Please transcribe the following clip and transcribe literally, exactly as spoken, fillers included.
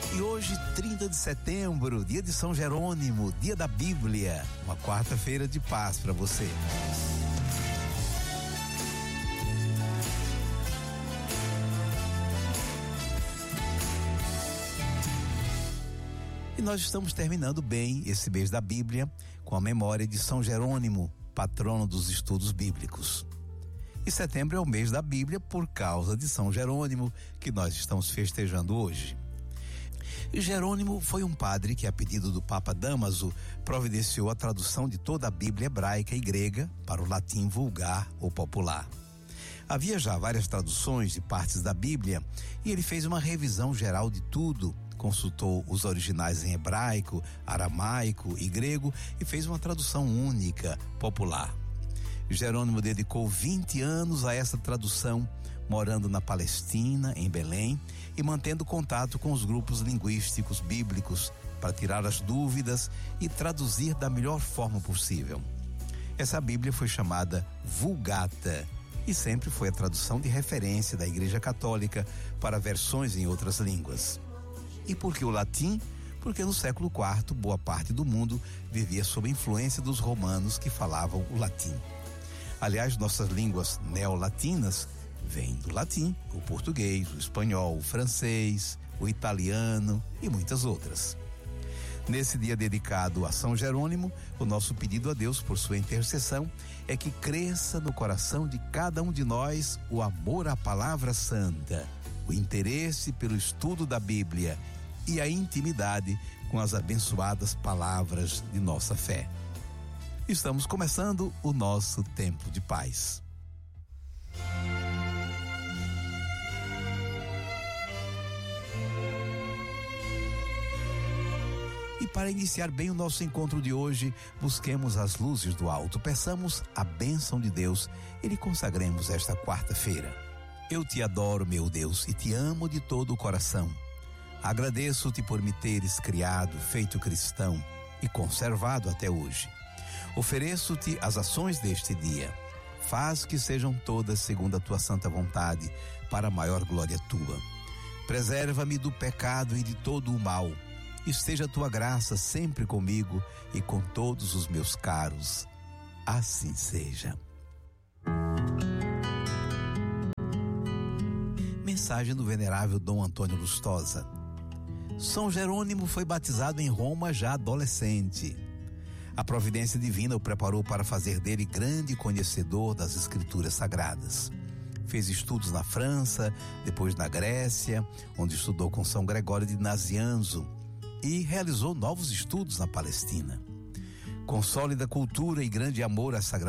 E hoje, trinta de setembro, dia de São Jerônimo, dia da Bíblia, uma quarta-feira de paz para você. E nós estamos terminando bem esse mês da Bíblia com a memória de São Jerônimo, patrono dos estudos bíblicos. E setembro é o mês da Bíblia por causa de São Jerônimo, que nós estamos festejando hoje. E Jerônimo foi um padre que, a pedido do Papa Dámaso, providenciou a tradução de toda a Bíblia hebraica e grega para o latim vulgar ou popular. Havia já várias traduções de partes da Bíblia e ele fez uma revisão geral de tudo. Consultou os originais em hebraico, aramaico e grego e fez uma tradução única, popular. Jerônimo dedicou vinte anos a essa tradução, morando na Palestina, em Belém, e mantendo contato com os grupos linguísticos bíblicos para tirar as dúvidas e traduzir da melhor forma possível. Essa Bíblia foi chamada Vulgata e sempre foi a tradução de referência da Igreja Católica para versões em outras línguas. E por que o latim? Porque no século quarto, boa parte do mundo vivia sob a influência dos romanos que falavam o latim. Aliás, nossas línguas neolatinas vêm do latim, o português, o espanhol, o francês, o italiano e muitas outras. Nesse dia dedicado a São Jerônimo, o nosso pedido a Deus por sua intercessão é que cresça no coração de cada um de nós o amor à palavra santa, o interesse pelo estudo da Bíblia e a intimidade com as abençoadas palavras de nossa fé. Estamos começando o nosso tempo de paz. E para iniciar bem o nosso encontro de hoje, busquemos as luzes do alto, peçamos a bênção de Deus e lhe consagremos esta quarta-feira. Eu te adoro, meu Deus, e te amo de todo o coração. Agradeço-te por me teres criado, feito cristão e conservado até hoje. Ofereço-te as ações deste dia. Faz que sejam todas segundo a tua santa vontade, para a maior glória tua. Preserva-me do pecado e de todo o mal. Esteja a tua graça sempre comigo e com todos os meus caros. Assim seja. Mensagem do venerável Dom Antônio Lustosa. São Jerônimo foi batizado em Roma já adolescente. A providência divina o preparou para fazer dele grande conhecedor das escrituras sagradas. Fez estudos na França, depois na Grécia, onde estudou com São Gregório de Nazianzo, e realizou novos estudos na Palestina. Com sólida cultura e grande amor à Sagrada